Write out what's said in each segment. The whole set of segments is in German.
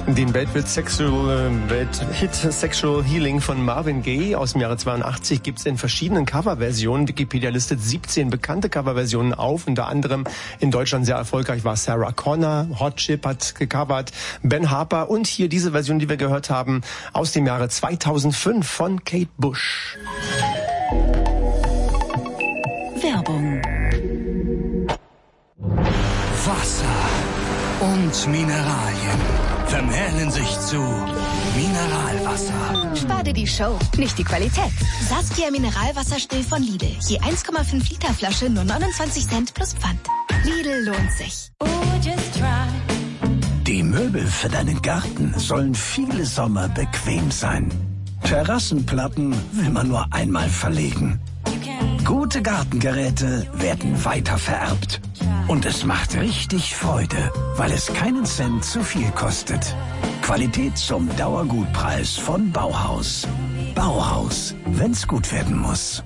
Den Welthit Sexual Healing von Marvin Gaye aus dem Jahre 82 gibt es in verschiedenen Coverversionen. Wikipedia listet 17 bekannte Coverversionen auf. Unter anderem in Deutschland sehr erfolgreich war Sarah Connor, Hot Chip hat gecovert, Ben Harper und hier diese Version, die wir gehört haben, aus dem Jahre 2005 von Kate Bush. Werbung. Wasser und Mineralien vermählen sich zu Mineralwasser. Spar dir die Show, nicht die Qualität. Saskia Mineralwasserstill von Lidl. Je 1,5 Liter Flasche nur 29 Cent plus Pfand. Lidl lohnt sich. Die Möbel für deinen Garten sollen viele Sommer bequem sein. Terrassenplatten will man nur einmal verlegen. Gute Gartengeräte werden weiter vererbt. Und es macht richtig Freude, weil es keinen Cent zu viel kostet. Qualität zum Dauergutpreis von Bauhaus. Bauhaus, wenn's gut werden muss.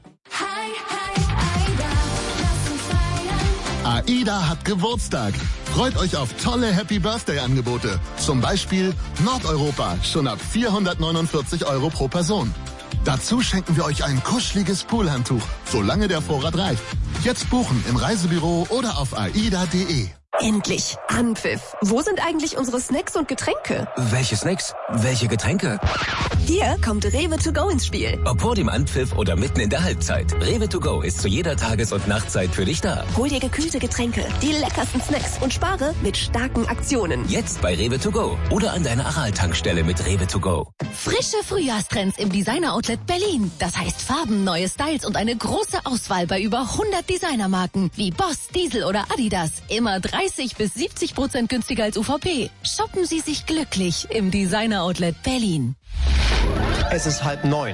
AIDA hat Geburtstag. Freut euch auf tolle Happy-Birthday-Angebote. Zum Beispiel Nordeuropa, schon ab 449 € pro Person. Dazu schenken wir euch ein kuscheliges Poolhandtuch, solange der Vorrat reicht. Jetzt buchen im Reisebüro oder auf aida.de. Endlich Anpfiff. Wo sind eigentlich unsere Snacks und Getränke? Welche Snacks? Welche Getränke? Hier kommt Rewe to go ins Spiel. Ob vor dem Anpfiff oder mitten in der Halbzeit. Rewe to go ist zu jeder Tages- und Nachtzeit für dich da. Hol dir gekühlte Getränke, die leckersten Snacks und spare mit starken Aktionen. Jetzt bei Rewe to go oder an deiner Aral-Tankstelle mit Rewe to go. Frische Frühjahrstrends im Designer-Outlet Berlin. Das heißt Farben, neue Styles und eine große Auswahl bei über 100 Designermarken wie Boss, Diesel oder Adidas. Immer 30-70% günstiger als UVP. Shoppen Sie sich glücklich im Designer-Outlet Berlin. Es ist 8:30.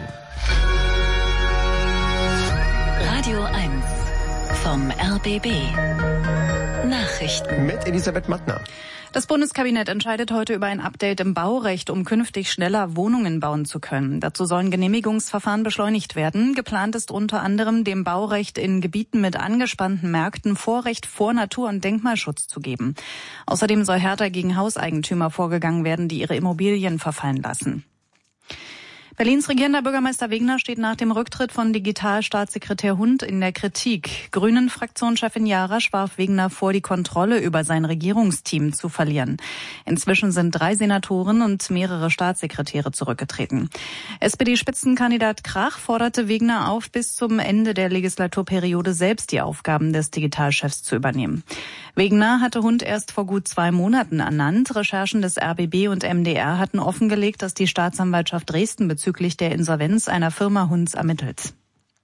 Radio 1 vom RBB. Nachrichten. Mit Elisabeth Mattner. Das Bundeskabinett entscheidet heute über ein Update im Baurecht, um künftig schneller Wohnungen bauen zu können. Dazu sollen Genehmigungsverfahren beschleunigt werden. Geplant ist unter anderem, dem Baurecht in Gebieten mit angespannten Märkten Vorrecht vor Natur- und Denkmalschutz zu geben. Außerdem soll härter gegen Hauseigentümer vorgegangen werden, die ihre Immobilien verfallen lassen. Berlins regierender Bürgermeister Wegner steht nach dem Rücktritt von Digitalstaatssekretär Hund in der Kritik. Grünen-Fraktionschefin Jarasch warf Wegner vor, die Kontrolle über sein Regierungsteam zu verlieren. Inzwischen sind 3 Senatoren und mehrere Staatssekretäre zurückgetreten. SPD-Spitzenkandidat Krach forderte Wegner auf, bis zum Ende der Legislaturperiode selbst die Aufgaben des Digitalchefs zu übernehmen. Wegner hatte Hund erst vor gut 2 Monaten ernannt. Recherchen des RBB und MDR hatten offengelegt, dass die Staatsanwaltschaft Dresden bezüglich der Insolvenz einer Firma Hunds ermittelt.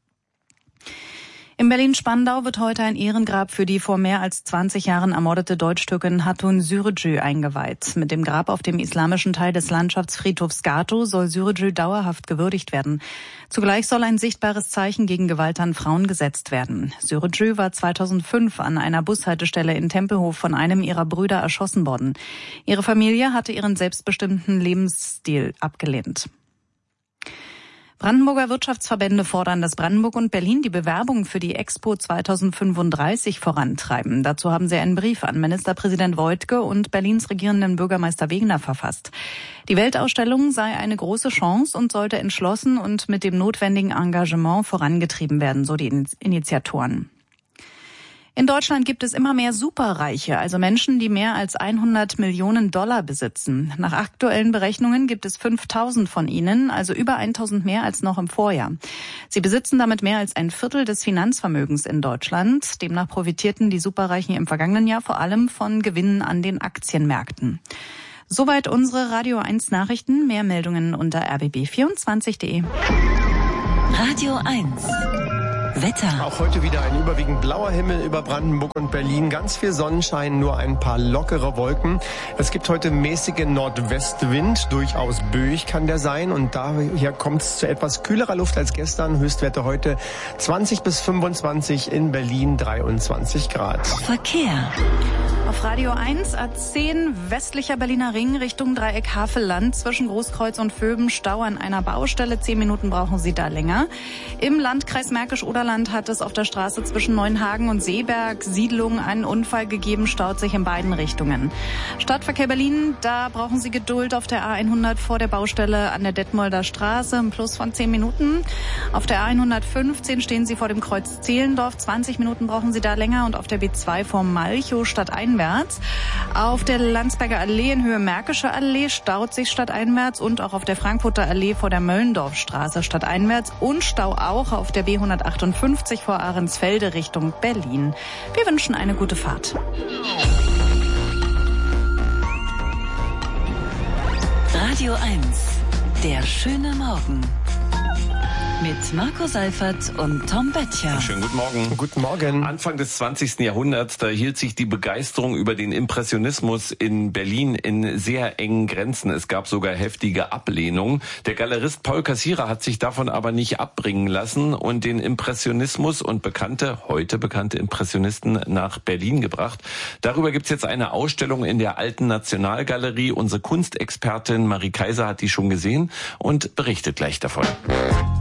In Berlin-Spandau wird heute ein Ehrengrab für die vor mehr als 20 Jahren ermordete Deutsch-Türkin Hatun Sürücü eingeweiht. Mit dem Grab auf dem islamischen Teil des Landschaftsfriedhofs Gato soll Sürücü dauerhaft gewürdigt werden. Zugleich soll ein sichtbares Zeichen gegen Gewalt an Frauen gesetzt werden. Sürücü war 2005 an einer Bushaltestelle in Tempelhof von einem ihrer Brüder erschossen worden. Ihre Familie hatte ihren selbstbestimmten Lebensstil abgelehnt. Brandenburger Wirtschaftsverbände fordern, dass Brandenburg und Berlin die Bewerbung für die Expo 2035 vorantreiben. Dazu haben sie einen Brief an Ministerpräsident Woidke und Berlins regierenden Bürgermeister Wegner verfasst. Die Weltausstellung sei eine große Chance und sollte entschlossen und mit dem notwendigen Engagement vorangetrieben werden, so die Initiatoren. In Deutschland gibt es immer mehr Superreiche, also Menschen, die mehr als 100 Millionen Dollar besitzen. Nach aktuellen Berechnungen gibt es 5.000 von ihnen, also über 1.000 mehr als noch im Vorjahr. Sie besitzen damit mehr als ein Viertel des Finanzvermögens in Deutschland. Demnach profitierten die Superreichen im vergangenen Jahr vor allem von Gewinnen an den Aktienmärkten. Soweit unsere Radio 1 Nachrichten. Mehr Meldungen unter rbb24.de. Radio 1. Wetter. Auch heute wieder ein überwiegend blauer Himmel über Brandenburg und Berlin. Ganz viel Sonnenschein, nur ein paar lockere Wolken. Es gibt heute mäßige Nordwestwind, durchaus böig kann der sein. Und daher kommt es zu etwas kühlerer Luft als gestern. Höchstwerte heute 20 bis 25, in Berlin 23 Grad. Verkehr. Auf Radio 1 A10 westlicher Berliner Ring Richtung Dreieck Havelland zwischen Großkreuz und Vöben Stau an einer Baustelle. 10 Minuten brauchen Sie da länger. Im Landkreis Märkisch-Oderland Oderland hat es auf der Straße zwischen Neuenhagen und Seeberg Siedlung einen Unfall gegeben, staut sich in beiden Richtungen. Stadtverkehr Berlin, da brauchen Sie Geduld auf der A100 vor der Baustelle an der Detmolder Straße, im Plus von 10 Minuten. Auf der A115 stehen Sie vor dem Kreuz Zehlendorf, 20 Minuten brauchen Sie da länger, und auf der B2 vom Malchow stadteinwärts. Auf der Landsberger Allee in Höhe Märkische Allee staut sich stadteinwärts und auch auf der Frankfurter Allee vor der Möllendorfstraße stadteinwärts und Stau auch auf der B158 vor Ahrensfelde Richtung Berlin. Wir wünschen eine gute Fahrt. Radio 1, der schöne Morgen. Mit Marco Seifert und Tom Böttcher. Schönen guten Morgen. Guten Morgen. Anfang des 20. Jahrhunderts, da hielt sich die Begeisterung über den Impressionismus in Berlin in sehr engen Grenzen. Es gab sogar heftige Ablehnung. Der Galerist Paul Cassirer hat sich davon aber nicht abbringen lassen und den Impressionismus und heute bekannte Impressionisten nach Berlin gebracht. Darüber gibt's jetzt eine Ausstellung in der Alten Nationalgalerie. Unsere Kunstexpertin Marie Kaiser hat die schon gesehen und berichtet gleich davon.